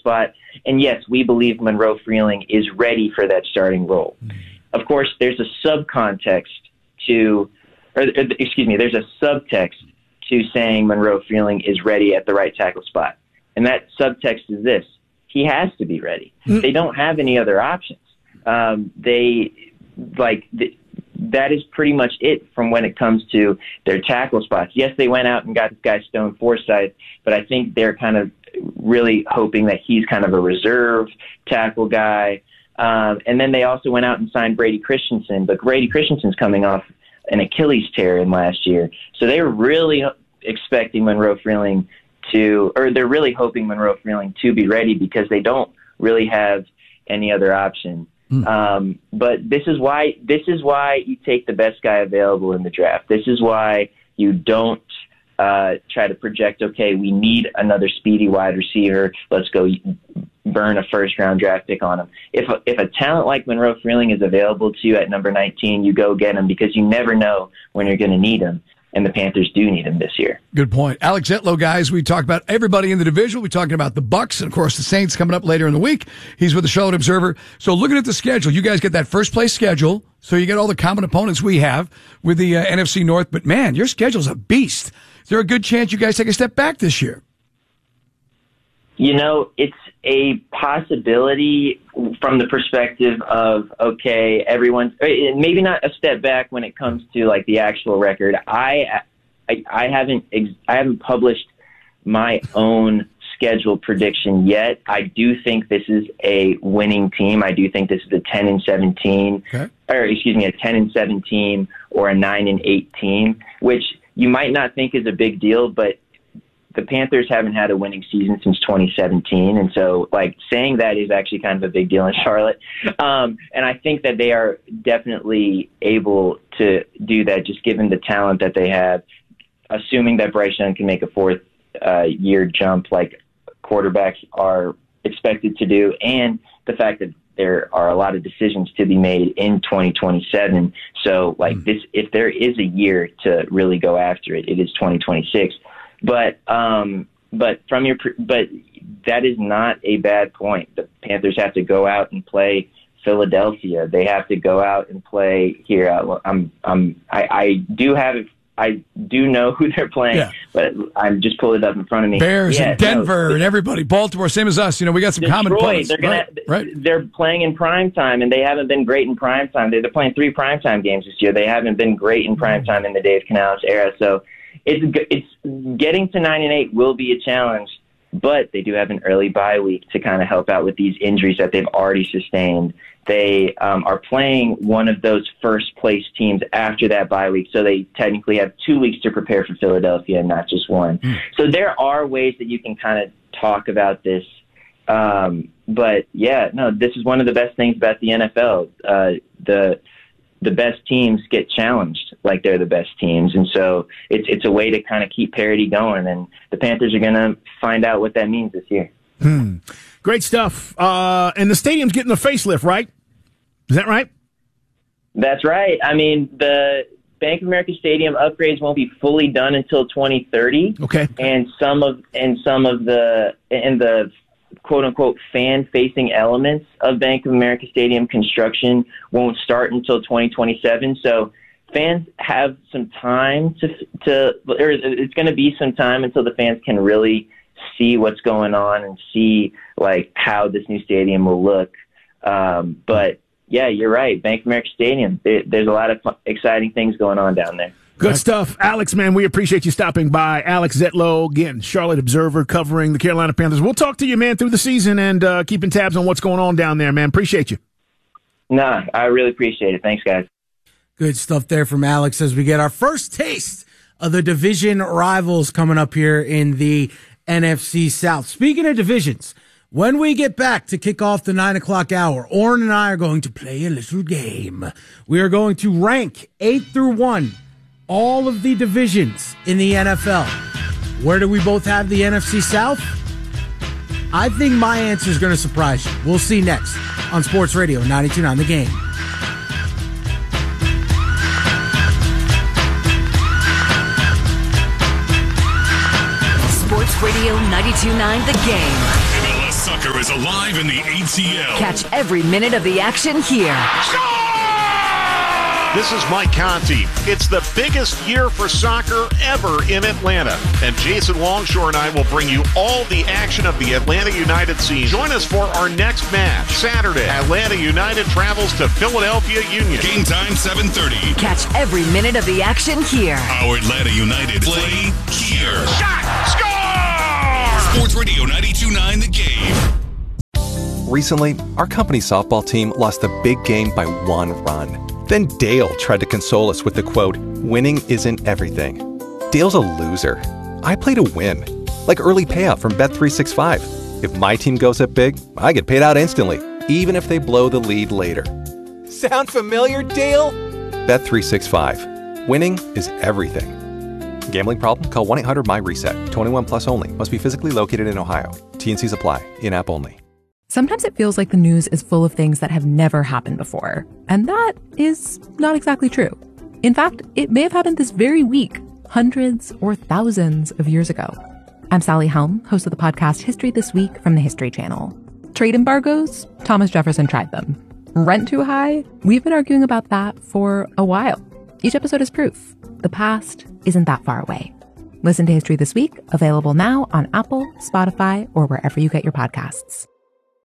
spot. And yes, we believe Monroe Freeling is ready for that starting role. Of course, there's a there's a subtext to saying Monroe Freeling is ready at the right tackle spot. And that subtext is this: he has to be ready. They don't have any other options. That is pretty much it from when it comes to their tackle spots. Yes, they went out and got this guy Stone Forsythe, but I think they're kind of really hoping that he's kind of a reserve tackle guy. And then they also went out and signed Brady Christensen, but Brady Christensen's coming off an Achilles tear in last year. So they're really expecting Monroe Freeling they're really hoping Monroe Freeling to be ready because they don't really have any other option. But this is why you take the best guy available in the draft. This is why you don't try to project, okay, we need another speedy wide receiver. Let's go burn a first-round draft pick on him. If a talent like Monroe Freeling is available to you at number 19, you go get him because you never know when you're going to need him. And the Panthers do need him this year. Good point. Alex Zetlow, guys, we talked about everybody in the division. We're talking about the Bucs and, of course, the Saints coming up later in the week. He's with the Charlotte Observer. So looking at the schedule, you guys get that first-place schedule, so you get all the common opponents we have with the NFC North. But, man, your schedule's a beast. Is there a good chance you guys take a step back this year? You know, it's a possibility from the perspective of, okay, everyone's maybe not a step back when it comes to like the actual record. I haven't published my own schedule prediction yet. I do think this is a winning team. I do think this is a 10-17, okay, or excuse me, a 10-7 team or a 9-8 team, which you might not think is a big deal, but the Panthers haven't had a winning season since 2017, and so like saying that is actually kind of a big deal in Charlotte. And I think that they are definitely able to do that, just given the talent that they have. Assuming that Bryce Young can make a fourth year jump, like quarterbacks are expected to do, and the fact that there are a lot of decisions to be made in 2027. So, like this, if there is a year to really go after it, it is 2026. But that is not a bad point. The Panthers have to go out and play Philadelphia. They have to go out and play here. I do know who they're playing, but I'm just pulling it up in front of me. Bears and Denver and everybody. Baltimore, same as us. You know, we got some common opponents. They're playing in primetime, and they haven't been great in primetime. They're playing 3 primetime games this year. They haven't been great in primetime in the Dave Canales era. So it's getting to 9-8 will be a challenge, but they do have an early bye week to kind of help out with these injuries that they've already sustained. They are playing one of those first-place teams after that bye week, so they technically have 2 weeks to prepare for Philadelphia and not just one. So there are ways that you can kind of talk about this. But, yeah, no, this is one of the best things about the NFL. The best teams get challenged like they're the best teams, and so it's a way to kind of keep parity going, and the Panthers are going to find out what that means this year. Great stuff. And the stadium's getting a facelift, right? Is that right? That's right. I mean, the Bank of America Stadium upgrades won't be fully done until 2030. Okay. And some of the quote unquote fan facing elements of Bank of America Stadium construction won't start until 2027. So fans have some time or it's going to be some time until the fans can really see what's going on and see like how this new stadium will look. But yeah, you're right. Bank of America Stadium, there's a lot of exciting things going on down there. Good stuff. Alex, man, we appreciate you stopping by. Alex Zetlow, again, Charlotte Observer, covering the Carolina Panthers. We'll talk to you, man, through the season and keeping tabs on what's going on down there, man. Appreciate you. Nah, I really appreciate it. Thanks, guys. Good stuff there from Alex as we get our first taste of the division rivals coming up here in the NFC South. Speaking of divisions, when we get back to kick off the 9 o'clock hour, Orrin and I are going to play a little game. We are going to rank 8 through 1 all of the divisions in the NFL. Where do we both have the NFC South? I think my answer is going to surprise you. We'll see next on Sports Radio 92.9 The Game. Sports Radio 92.9 The Game. Soccer is alive in the ATL. Catch every minute of the action here. This is Mike Conti. It's the biggest year for soccer ever in Atlanta. And Jason Longshore and I will bring you all the action of the Atlanta United season. Join us for our next match. Saturday, Atlanta United travels to Philadelphia Union. Game time 7:30. Catch every minute of the action here. Our Atlanta United play here. Shot! Score! Sports Radio 92.9 The Game. Recently, our company's softball team lost a big game by 1 run. Then Dale tried to console us with the quote, "Winning isn't everything." Dale's a loser. I play to win. Like early payout from Bet365. If my team goes up big, I get paid out instantly, even if they blow the lead later. Sound familiar, Dale? Bet365. Winning is everything. Gambling problem? Call 1-800-MY-RESET. 21 plus only. Must be physically located in Ohio. T&Cs apply. In-app only. Sometimes it feels like the news is full of things that have never happened before. And that is not exactly true. In fact, it may have happened this very week, hundreds or thousands of years ago. I'm Sally Helm, host of the podcast History This Week from the History Channel. Trade embargoes? Thomas Jefferson tried them. Rent too high? We've been arguing about that for a while. Each episode is proof. The past isn't that far away. Listen to History This Week, available now on Apple, Spotify, or wherever you get your podcasts.